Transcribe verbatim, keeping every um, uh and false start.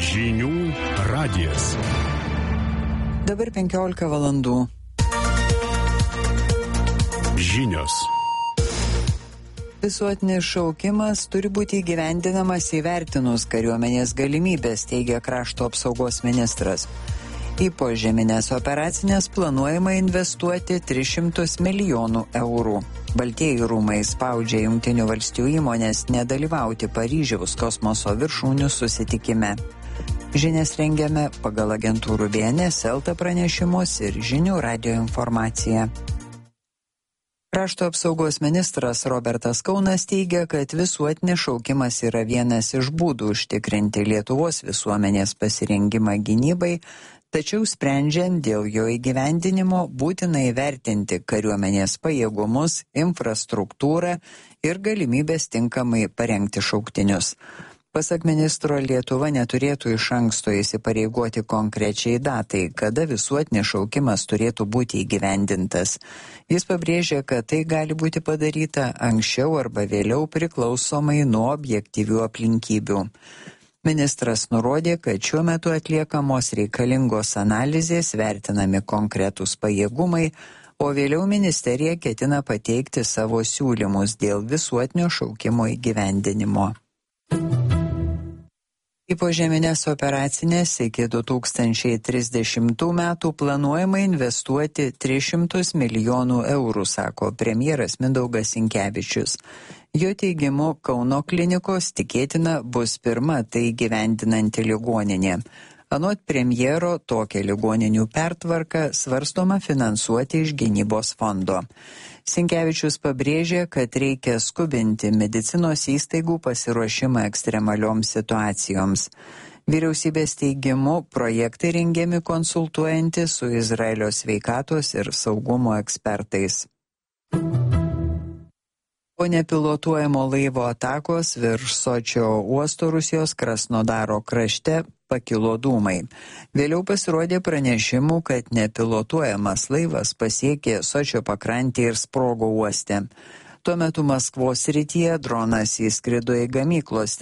Žinių radijas. Dabar penkiolika valandų. Žinios. Visuotinis šaukimas turi būti įgyvendinamas įvertinus kariuomenės galimybės, teigia krašto apsaugos ministras. Į požeminės operacinės planuojama investuoti tris šimtus milijonų eurų. Baltieji rūmai spaudžia Jungtinių valstijų įmonės nedalyvauti Paryžiaus kosmoso viršūnių susitikime. Žinias rengiame pagal agentūrų B N S, Elta pranešimus ir Žinių radijo informaciją. Krašto apsaugos ministras Robertas Kaunas teigia, kad visuotinis šaukimas yra vienas iš būdų užtikrinti Lietuvos visuomenės pasirengimą gynybai, tačiau sprendžiant dėl jo įgyvendinimo būtina įvertinti kariuomenės pajėgumus, infrastruktūrą ir galimybės tinkamai parengti šauktinius. Pasak ministro, Lietuva neturėtų iš anksto įsipareigoti konkrečiai datai, kada visuotinis šaukimas turėtų būti įgyvendintas. Jis pabrėžė, kad tai gali būti padaryta anksčiau arba vėliau priklausomai nuo objektyvių aplinkybių. Ministras nurodė, kad šiuo metu atliekamos reikalingos analizės, vertinami konkretūs pajėgumai, o vėliau ministerija ketina pateikti savo siūlymus dėl visuotinio šaukimo įgyvendinimo. Į požeminės operacinės iki du tūkstančiai trisdešimtų metų planuojama investuoti tris šimtus milijonų eurų, sako premjeras Mindaugas Sinkevičius. Jo teigimu, Kauno klinikos tikėtina bus pirma tai įgyvendinanti ligoninė. Anot premjero, tokią ligoninių pertvarką svarstoma finansuoti iš gynybos fondo. Sinkevičius pabrėžė, kad reikia skubinti medicinos įstaigų pasiruošimą ekstremalioms situacijoms. Vyriausybės teigimu, projektai rengiami konsultuojantis su Izraelio sveikatos ir saugumo ekspertais. Po nepilotuojamo laivo atakos virš Sočio uosto Rusijos Krasnodaro krašte pakilo dūmai. Vėliau pasirodė pranešimų, kad nepilotuojamas laivas pasiekė Sočio pakrantį ir sprogo uoste. Tuo metu Maskvos srityje dronas įskrido į gamyklos